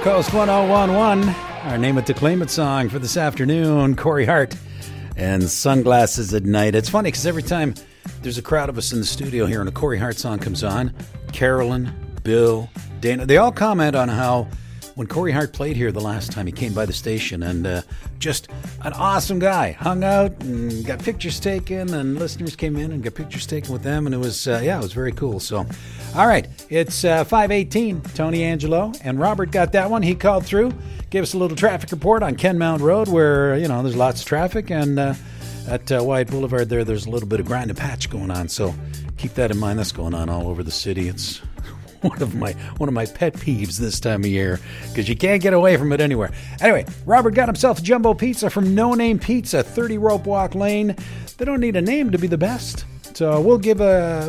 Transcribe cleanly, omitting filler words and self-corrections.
Coast 1011. Our Name It to Claim It song for this afternoon. Corey Hart and Sunglasses at Night. It's funny because every time there's a crowd of us in the studio here and a Corey Hart song comes on, Carolyn, Bill, Dana, they all comment on how when Corey Hart played here the last time, he came by the station and just an awesome guy. Hung out and got pictures taken, and listeners came in and got pictures taken with them, and it was, it was very cool. So, all right, it's 5:18. Tony Angelo and Robert got that one. He called through, gave us a little traffic report on Kenmount Road where, there's lots of traffic, and at Wyatt Boulevard there's a little bit of grind and patch going on. So keep that in mind. That's going on all over the city. It's one of my pet peeves this time of year because you can't get away from it anywhere. Anyway, Robert got himself a jumbo pizza from No Name Pizza, 30 Rope Walk Lane. They don't need a name to be the best. So we'll give